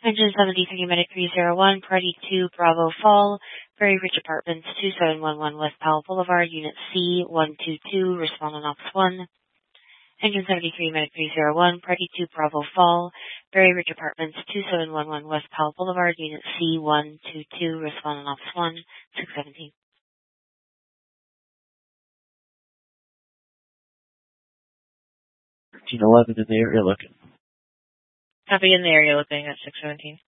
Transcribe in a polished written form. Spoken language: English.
Engine 73 Medic 301, Party 2, Bravo Fall, Prairie Ridge Apartments, 2711 West Powell Boulevard, Unit C122, respond on Ops 1. Engine 73 Medic 301, Party 2, Bravo Fall, Prairie Ridge Apartments, 2711 West Powell Boulevard, Unit C122, respond on Ops 1, 617. 1311 in the area looking. Copy in the area looking at 617.